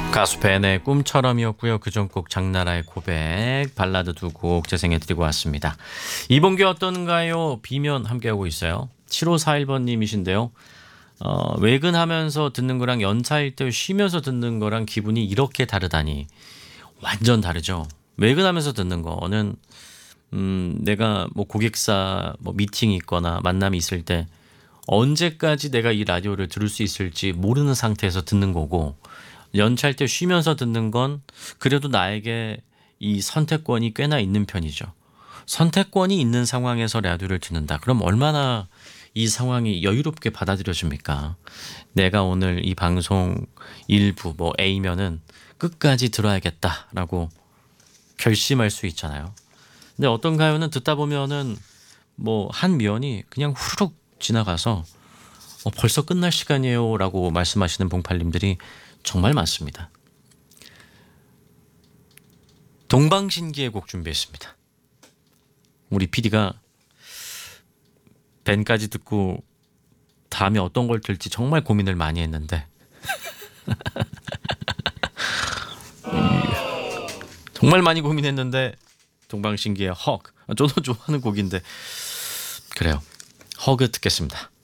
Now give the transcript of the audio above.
가수 벤의 꿈처럼이었고요. 그전 곡 장나라의 고백, 발라드 두 곡 재생해드리고 왔습니다. 이번 게 어떤가요? 비면 함께하고 있어요. 7541번님이신데요. 외근하면서 듣는 거랑 연차일 때 쉬면서 듣는 거랑 기분이 이렇게 다르다니. 완전 다르죠. 외근하면서 듣는 거는 내가 뭐 고객사 뭐 미팅이 있거나 만남이 있을 때 언제까지 내가 이 라디오를 들을 수 있을지 모르는 상태에서 듣는 거고, 연차할 때 쉬면서 듣는 건 그래도 나에게 이 선택권이 꽤나 있는 편이죠. 선택권이 있는 상황에서 라디오를 듣는다. 그럼 얼마나 이 상황이 여유롭게 받아들여집니까? 내가 오늘 이 방송 일부 뭐 A면은 끝까지 들어야겠다라고 결심할 수 있잖아요. 근데 어떤 가요는 듣다 보면은 뭐 한 면이 그냥 후루룩 지나가서 벌써 끝날 시간이에요 라고 말씀하시는 봉팔님들이 정말 많습니다. 동방신기의 곡 준비했습니다. 우리 PD가 밴까지 듣고 다음에 어떤 걸 들지 정말 고민을 많이 했는데 정말 많이 고민했는데 동방신기의 허그, 저도 좋아하는 곡인데 그래요. 허그 듣겠습니다.